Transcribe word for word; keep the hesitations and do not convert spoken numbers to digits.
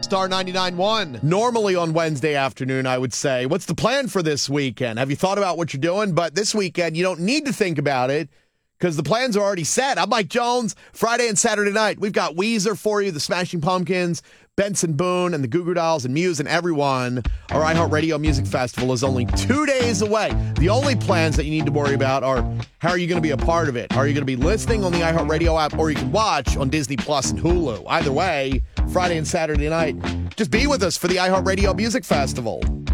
Star ninety-nine point one. Normally on Wednesday afternoon, I would say, what's the plan for this weekend? Have you thought about what you're doing? But this weekend, you don't need to think about it because the plans are already set. I'm Mike Jones. Friday and Saturday night, we've got Weezer for you, the Smashing Pumpkins, Benson Boone, and the Goo Goo Dolls, and Muse, and everyone. Our iHeartRadio Music Festival is only two days away. The only plans that you need to worry about are how are you going to be a part of it? Are you going to be listening on the iHeartRadio app, or you can watch on Disney Plus and Hulu? Either way, Friday and Saturday night, just be with us for the iHeartRadio Music Festival.